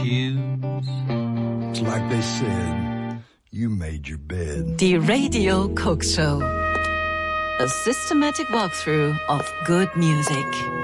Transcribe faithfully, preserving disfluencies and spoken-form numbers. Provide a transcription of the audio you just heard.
It's like they said, you made your bed. The Radio Cook Show. A systematic walkthrough of good music.